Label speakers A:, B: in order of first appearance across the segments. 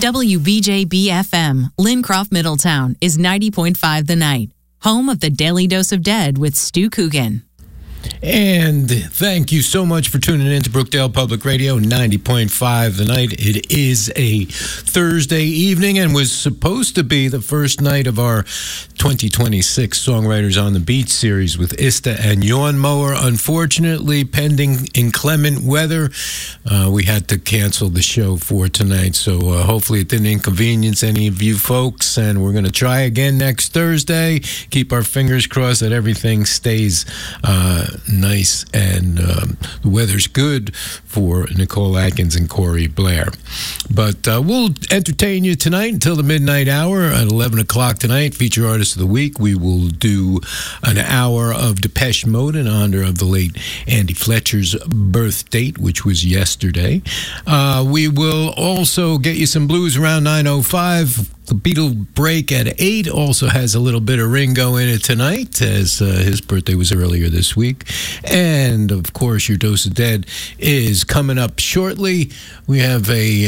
A: WBJB-FM, Lincroft, Middletown, is 90.5 The Night, home of the Daily Dose of Dead with Stu Coogan.
B: And thank you so much for tuning in to Brookdale Public Radio, 90.5 The Night. It is a Thursday evening and was supposed to be the first night of our 2026 Songwriters on the Beach series with Ista and Yawn Mower. Unfortunately, pending inclement weather, we had to cancel the show for tonight. So hopefully it didn't inconvenience any of you folks. And we're going to try again next Thursday. Keep our fingers crossed that everything stays nice and the weather's good for Nicole Atkins and Corey Blair. But we'll entertain you tonight until the midnight hour at 11 o'clock tonight. Feature Artist of the Week. We will do an hour of Depeche Mode in honor of the late Andy Fletcher's birth date, which was yesterday. We will also get you some blues around 9:05. The Beatle break at 8 also has a little bit of Ringo in it tonight, as his birthday was earlier this week. And, of course, your Dose of Dead is coming up shortly. We have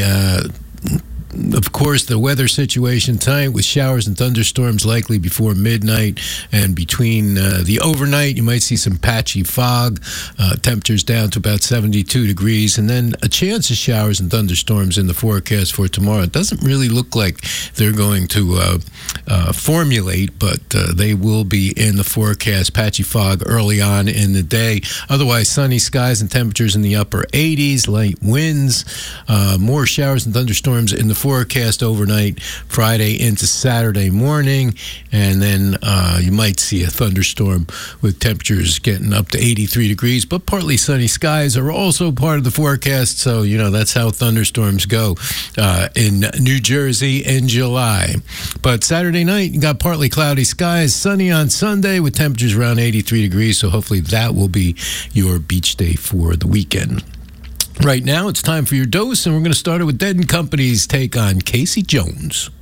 B: of course, the weather situation tonight with showers and thunderstorms likely before midnight, and between the overnight you might see some patchy fog. Temperatures down to about 72 degrees, and then a chance of showers and thunderstorms in the forecast for tomorrow. It doesn't really look like they're going to formulate, but they will be in the forecast. Patchy fog early on in the day. Otherwise, sunny skies and temperatures in the upper 80s, light winds, more showers and thunderstorms in the forecast overnight Friday into Saturday morning, and then you might see a thunderstorm with temperatures getting up to 83 degrees, but partly sunny skies are also part of the forecast, so that's how thunderstorms go in New Jersey in July. But Saturday night, you got partly cloudy skies, sunny on Sunday with temperatures around 83 degrees, so hopefully that will be your beach day for the weekend. Right now, it's time for your dose, and we're going to start it with Dead & Company's take on Casey Jones.